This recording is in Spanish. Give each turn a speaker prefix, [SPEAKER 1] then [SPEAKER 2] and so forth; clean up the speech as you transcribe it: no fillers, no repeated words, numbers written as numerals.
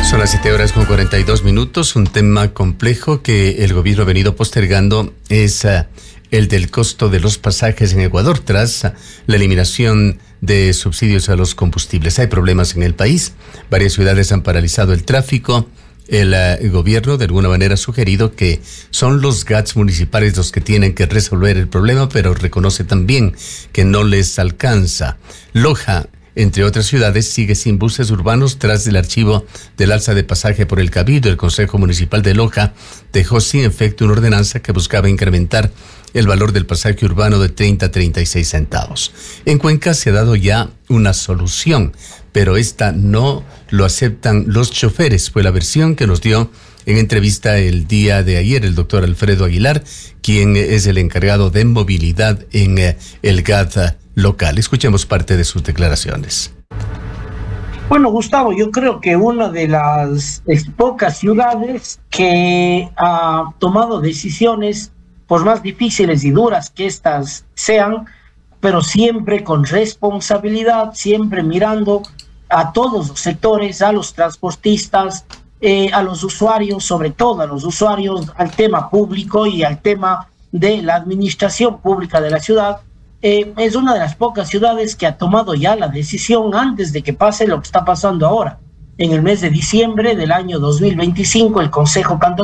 [SPEAKER 1] Son las 7:42. Un tema complejo que el gobierno ha venido postergando es el del costo de los pasajes en Ecuador tras la eliminación de subsidios a los combustibles. Hay problemas en el país. Varias ciudades han paralizado el tráfico. El gobierno de alguna manera ha sugerido que son los GATS municipales los que tienen que resolver el problema, pero reconoce también que no les alcanza. Loja, entre otras ciudades, sigue sin buses urbanos tras el archivo del alza de pasaje por el Cabildo. El Consejo Municipal de Loja dejó sin efecto una ordenanza que buscaba incrementar el valor del pasaje urbano de 30 a 36 centavos. En Cuenca se ha dado ya una solución, pero esta no lo aceptan los choferes. Fue la versión que nos dio en entrevista el día de ayer el doctor Alfredo Aguilar, quien es el encargado de movilidad en el GAT local. Escuchemos parte de sus declaraciones.
[SPEAKER 2] Bueno, Gustavo, yo creo que una de las pocas ciudades que ha tomado decisiones, por más difíciles y duras que éstas sean, pero siempre con responsabilidad, siempre mirando a todos los sectores, a los transportistas, a los usuarios, sobre todo a los usuarios, al tema público y al tema de la administración pública de la ciudad. Es una de las pocas ciudades que ha tomado ya la decisión antes de que pase lo que está pasando ahora. En el mes de diciembre del año 2025, el Consejo Cantonal